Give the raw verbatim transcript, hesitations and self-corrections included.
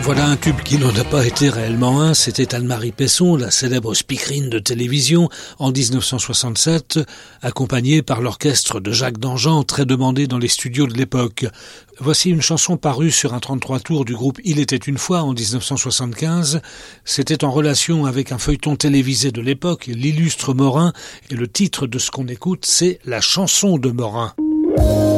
Voilà un tube qui n'en a pas été réellement un, c'était Anne-Marie Pesson, la célèbre speakerine de télévision, en dix-neuf cent soixante-sept, accompagnée par l'orchestre de Jacques Dangean, très demandé dans les studios de l'époque. Voici une chanson parue sur un trente-trois tours du groupe Il était une fois en dix-neuf cent soixante-quinze. C'était en relation avec un feuilleton télévisé de l'époque, L'illustre Morin, et le titre de ce qu'on écoute, c'est La chanson de Morin.